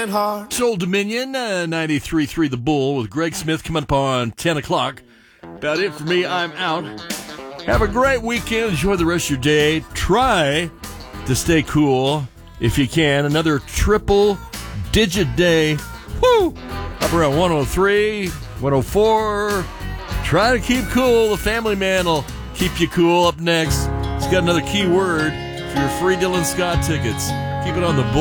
Old Dominion, 93.3 The Bull with Greg Smith coming up on 10 o'clock. About it for me. I'm out. Have a great weekend. Enjoy the rest of your day. Try to stay cool if you can. Another triple-digit day. Woo! Up around 103, 104. Try to keep cool. The Family Man will keep you cool. Up next, he's got another key word for your free Dylan Scott tickets. Keep it on the Bull.